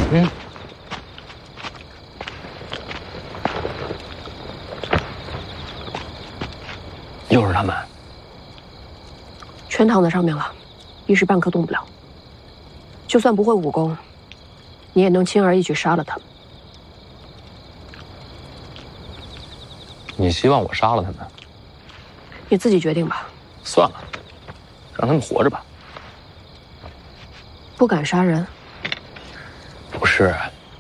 嗯。又是他们， 全躺在上面了，一时半刻动不了。就算不会武功，你也能轻而易举杀了他们。 你希望我杀了他们？ 你自己决定吧。 算了，让他们活着吧。 不敢杀人？ 不是。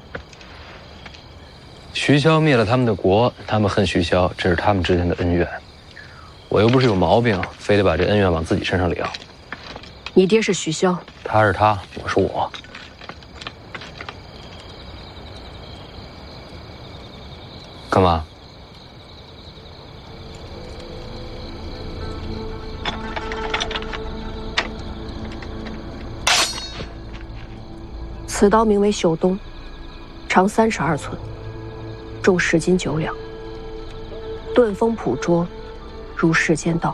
徐骁灭了他们的国，他们恨徐骁，这是他们之间的恩怨。我又不是有毛病，非得把这恩怨往自己身上领。 你爹是徐骁， 他是他，我是我。干嘛？ 此刀名为秀东，长32寸，重10斤9两，钝锋朴拙，如世间道。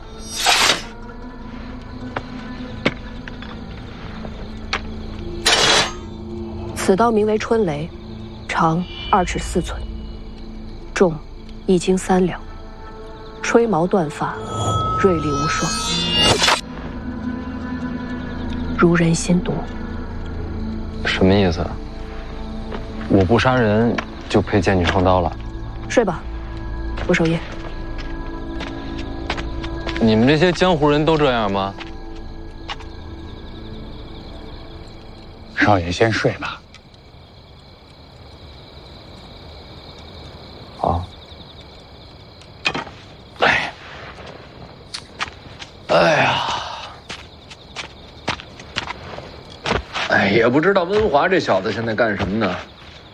此刀名为春雷，长2尺4寸，重1斤3两，吹毛断发，锐利无双，如人心毒。 什么意思？我不杀人就配剑女双刀了？ 睡吧，我守夜。 你们这些江湖人都这样吗？ 少爷先睡吧。 好。哎呀，也不知道温华这小子现在干什么呢？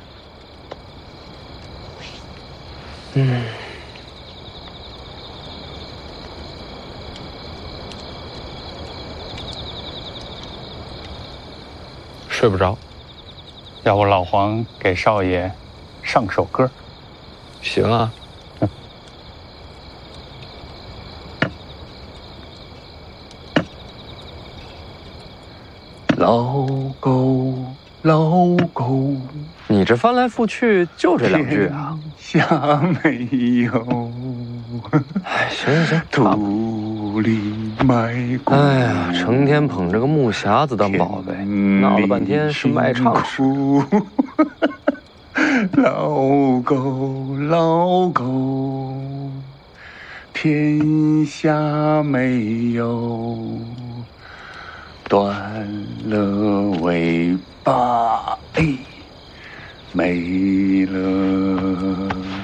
睡不着， 要不老黄给少爷上首歌？ 行啊。 老狗，老狗， 你这翻来覆去就这2句啊？ 天下没有。 哎，行行行， 土里埋骨。 哎呀，成天捧着个木匣子当宝贝，闹了半天是卖唱时。 老狗，老狗，天下没有断了尾巴，哎，没了。